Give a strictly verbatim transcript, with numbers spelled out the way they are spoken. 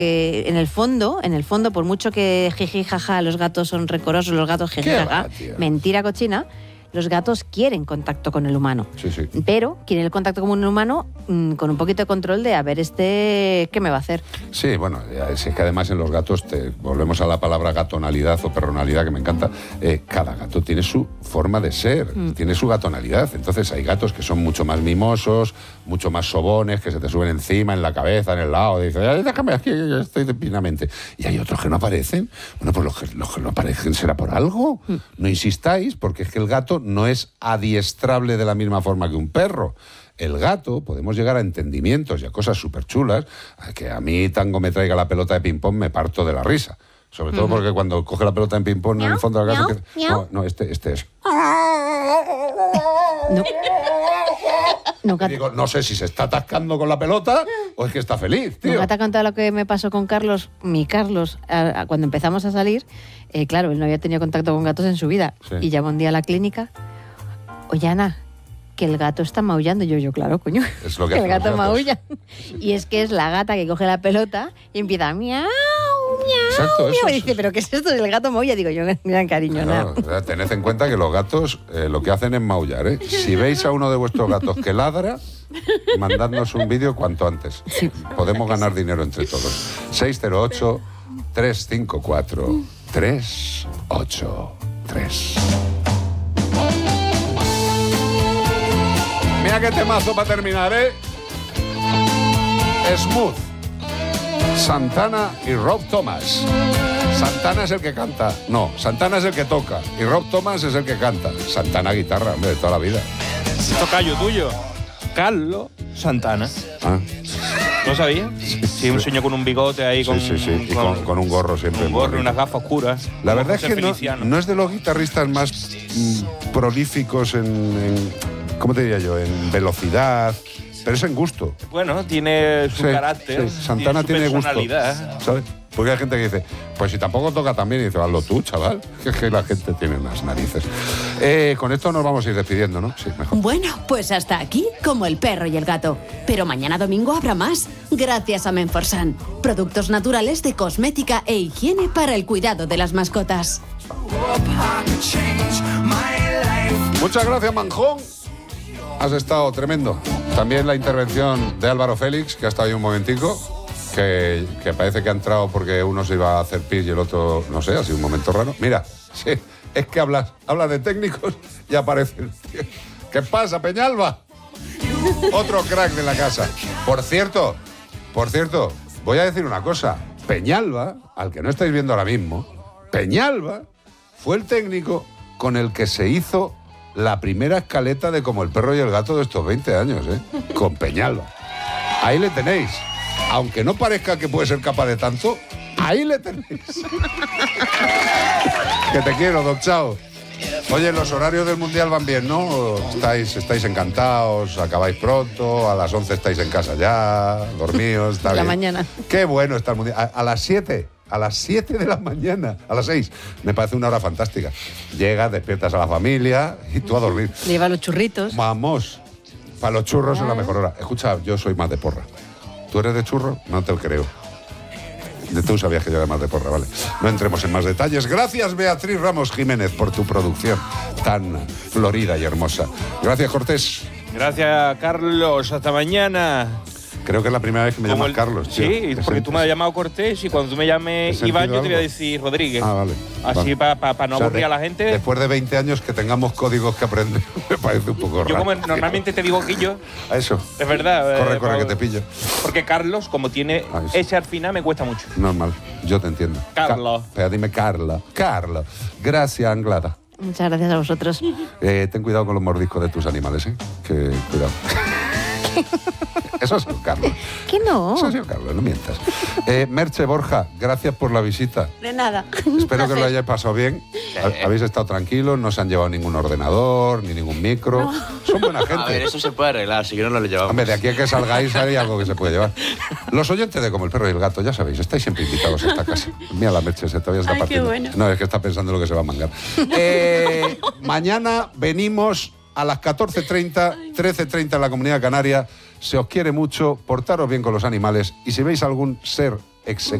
Eh, en el fondo, en el fondo, por mucho que jiji jaja, los gatos son recorosos, los gatos jiji jaja, mentira cochina, los gatos quieren contacto con el humano. Sí, sí. Pero quieren el contacto con un humano mmm, con un poquito de control de, a ver, este, ¿qué me va a hacer? Sí, bueno, es que además en los gatos, te, volvemos a la palabra gatonalidad o perronalidad, que me encanta, eh, cada gato tiene su forma de ser, mm. tiene su gatonalidad. Entonces hay gatos que son mucho más mimosos, mucho más sobones, que se te suben encima, en la cabeza, en el lado, y dices, déjame aquí, yo estoy divinamente. Y hay otros que no aparecen. Bueno, pues los que, los que no aparecen será por algo. Mm. No insistáis, porque es que el gato no es adiestrable de la misma forma que un perro. El gato, podemos llegar a entendimientos y a cosas súper chulas, que a mí Tango me traiga la pelota de ping-pong, me parto de la risa. Sobre todo uh-huh. porque cuando coge la pelota en ping-pong en el fondo del gato... Que... No, no, este, este es... No. Nunca te... Digo, no sé si se está atascando con la pelota o es que está feliz, tío. Nunca te ha contado lo que me pasó con Carlos, mi Carlos, a, a, cuando empezamos a salir. Eh, claro, él no había tenido contacto con gatos en su vida. Sí. Y llamó un día a la clínica. Oye, Ana, que el gato está maullando. Yo, yo, claro, coño. Es lo que, que el gato maulla. Y es que es la gata que coge la pelota y empieza a miau, miau, Exacto, miau. Eso, y dice, ¿pero qué es esto del gato maulla? Digo yo, mira, cariño, claro, nada. Tened en cuenta que los gatos eh, lo que hacen es maullar, ¿eh? Si veis a uno de vuestros gatos que ladra, mandadnos un vídeo cuanto antes. Sí. Podemos ganar dinero entre todos. seis cero ocho, tres cinco cuatro, tres ocho tres. Mira qué temazo para terminar, ¿eh? Smooth. Santana y Rob Thomas. Santana es el que canta. No, Santana es el que toca. Y Rob Thomas es el que canta. Santana guitarra, hombre, de toda la vida. Es tocayo tuyo. Carlos Santana. Ah. ¿No sabías? Sí, sí, un señor con un bigote ahí, con, sí, sí, sí. Y con, con un gorro siempre. Un gorro y unas gafas oscuras. La verdad es que no, no es de los guitarristas más mm, prolíficos en, en, ¿cómo te diría yo? En velocidad, pero es en gusto. Bueno, tiene su sí, carácter. Sí. Santana tiene, tiene gusto, ¿sabes? Porque hay gente que dice, pues si tampoco toca tan bien, y dice, hazlo tú, chaval. Es que la gente tiene unas narices. Eh, con esto nos vamos a ir despidiendo, ¿no? Sí, mejor. Bueno, pues hasta aquí, como el perro y el gato. Pero mañana domingo habrá más, gracias a Menforsan. Productos naturales de cosmética e higiene para el cuidado de las mascotas. Muchas gracias, Manjón. Has estado tremendo. También la intervención de Álvaro Félix, que ha estado ahí un momentico. Que, que parece que ha entrado porque uno se iba a hacer pis y el otro, no sé, ha sido un momento raro. Mira, sí, es que hablas, hablas de técnicos y aparece el tío. ¿Qué pasa, Peñalba? Otro crack de la casa. Por cierto, por cierto, voy a decir una cosa. Peñalba, al que no estáis viendo ahora mismo, Peñalba fue el técnico con el que se hizo la primera escaleta de Como el perro y el gato de estos veinte años, ¿eh? Con Peñalba. Ahí le tenéis. Aunque no parezca que puede ser capaz de tanto, ahí le tenéis. Que te quiero, Doc Chao. Oye, los horarios del Mundial van bien, ¿no? Estáis, estáis encantados, acabáis pronto, a las once estáis en casa ya, dormidos, está bien. La mañana. Qué bueno está el Mundial. A, a las siete, a las siete de la mañana, a las seis, me parece una hora fantástica. Llegas, despiertas a la familia y tú a dormir. Lleva los churritos. Vamos, para los churros ah. es la mejor hora. Escucha, yo soy más de porra. ¿Tú eres de churro? No te lo creo. Tú sabías que yo era más de porra, vale. No entremos en más detalles. Gracias, Beatriz Ramos Jiménez, por tu producción tan florida y hermosa. Gracias, Cortés. Gracias, Carlos. Hasta mañana. Creo que es la primera vez que me llamas el... Carlos, tío. Sí, porque tú me has llamado Cortés y cuando tú me llames Iván, yo te voy a decir Rodríguez. Ah, vale. Así vale. para pa, pa no o sea, aburrir de, a la gente. Después de veinte años que tengamos códigos que aprender, me parece un poco raro. Yo como normalmente te digo Guillo. A eso. Es verdad. Corre, eh, corre, por, que te pillo. Porque Carlos, como tiene ese al final, me cuesta mucho. Normal, yo te entiendo. Carlos. Ca pero dime Carla. Carla. Gracias, Anglada. Muchas gracias a vosotros. Eh, ten cuidado con los mordiscos de tus animales, ¿eh? Que cuidado. Eso ha sido Carlos. ¿Qué no? Eso ha sido Carlos, no mientas. Eh, Merche Borja, gracias por la visita. De nada. Espero que lo hayáis pasado bien. Habéis estado tranquilos, no se han llevado ningún ordenador, ni ningún micro. No. Son buena gente. A ver, eso se puede arreglar, si que no lo llevamos. Hombre, de aquí a que salgáis hay algo que se puede llevar. Los oyentes de Como el perro y el gato, ya sabéis, estáis siempre invitados a esta casa. Mira la Merche, se todavía está Ay, partiendo. qué bueno. No, es que está pensando en lo que se va a mangar. Eh, mañana venimos a las catorce treinta, trece treinta en la Comunidad Canaria. Se os quiere mucho, portaros bien con los animales y si veis algún ser ex